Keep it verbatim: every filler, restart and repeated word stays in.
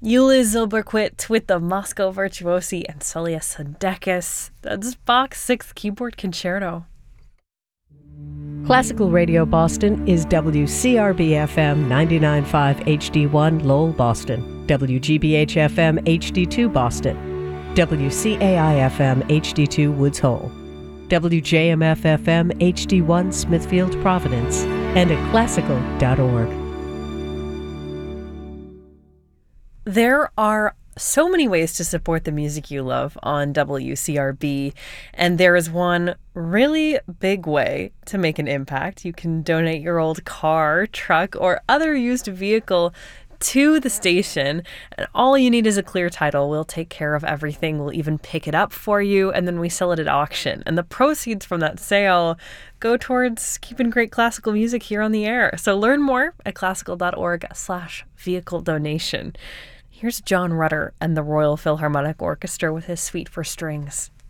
Eula Zilberquit with the Moscow Virtuosi and Solia Sandekis. That's Bach's Sixth Keyboard Concerto. Classical Radio Boston is W C R B F M ninety-nine point five H D one Lowell, Boston, W G B H F M H D two Boston, W C A I F M H D two Woods Hole, W J M F F M H D one Smithfield, Providence, and at classical dot org. There are so many ways to support the music you love on W C R B, and there is one really big way to make an impact. You can donate your old car, truck, or other used vehicle to the station, and all you need is a clear title. We'll take care of everything. We'll even pick it up for you, and then we sell it at auction. And the proceeds from that sale go towards keeping great classical music here on the air. So learn more at classical dot org slash vehicle donation. Here's John Rutter and the Royal Philharmonic Orchestra with his Suite for Strings.